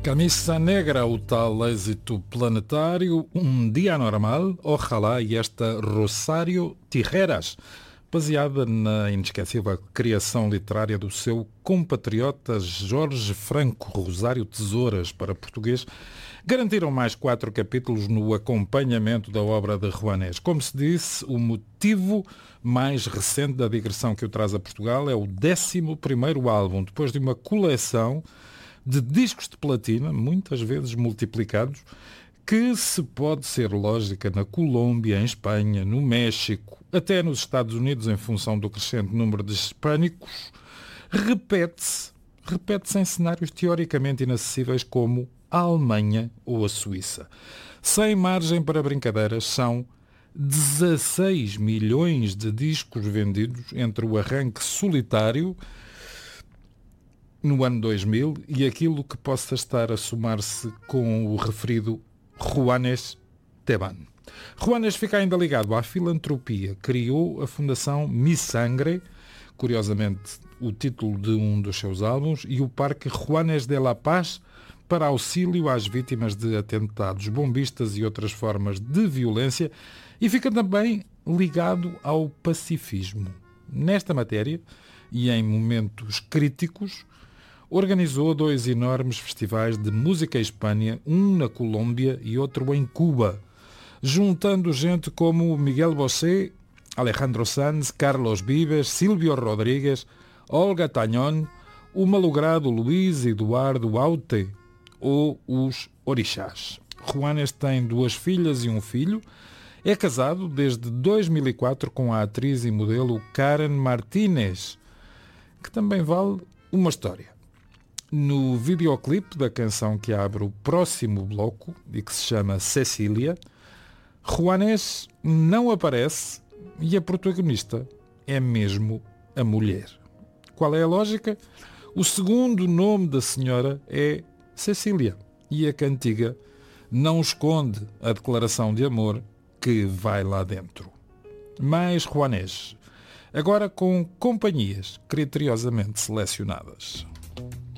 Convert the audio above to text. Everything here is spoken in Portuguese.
Camisa Negra, o tal êxito planetário, Um Dia Normal, Ojalá e esta Rosário Tijeras, baseada na inesquecível criação literária do seu compatriota Jorge Franco, Rosário Tesouras, para português, garantiram mais 4 capítulos no acompanhamento da obra de Juanes. Como se disse, o motivo mais recente da digressão que o traz a Portugal é o 11º álbum, depois de uma coleção de discos de platina, muitas vezes multiplicados, que se pode ser lógica na Colômbia, em Espanha, no México, até nos Estados Unidos, em função do crescente número de hispânicos, repete-se em cenários teoricamente inacessíveis como a Alemanha ou a Suíça. Sem margem para brincadeiras, são 16 milhões de discos vendidos entre o arranque solitário no ano 2000 e aquilo que possa estar a somar-se com o referido Juanes Teban. Juanes fica ainda ligado à filantropia. Criou a Fundação Mi Sangre, curiosamente o título de um dos seus álbuns, e o Parque Juanes de la Paz para auxílio às vítimas de atentados bombistas e outras formas de violência, e fica também ligado ao pacifismo. Nesta matéria, e em momentos críticos, organizou 2 enormes festivais de música hispânica, um na Colômbia e outro em Cuba, juntando gente como Miguel Bosé, Alejandro Sanz, Carlos Vives, Silvio Rodríguez, Olga Tañón, o malogrado Luís Eduardo Aute ou os Orixás. Juanes tem 2 filhas e um filho. É casado desde 2004 com a atriz e modelo Karen Martínez, que também vale uma história. No videoclipe da canção que abre o próximo bloco e que se chama Cecília, Juanes não aparece e a protagonista é mesmo a mulher. Qual é a lógica? O segundo nome da senhora é Cecília e a cantiga não esconde a declaração de amor que vai lá dentro. Mais Juanes, agora com companhias criteriosamente selecionadas.